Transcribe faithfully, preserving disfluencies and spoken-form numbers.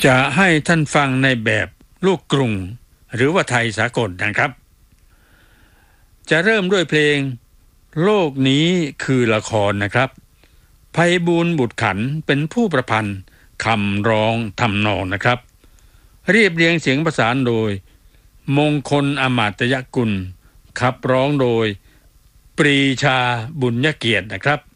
จะให้ท่านฟังในแบบลูกกรุงหรือว่าไทยสากลนะครับจะเริ่มด้วยเพลงโลกนี้คือละครนะครับไพบูลย์บุตรขันธ์เป็นผู้ประพันธ์คำร้องทำนองนะครับเรียบเรียงเสียงประสานโดยมงคลอมาตยกุลขับร้องโดยปรีชาบุญยเกียรตินะครับ